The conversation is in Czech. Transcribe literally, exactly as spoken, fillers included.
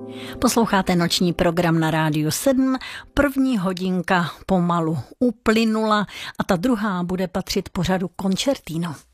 Posloucháte noční program na Rádiu sedm, první hodinka pomalu uplynula a ta druhá bude patřit pořadu Concertino.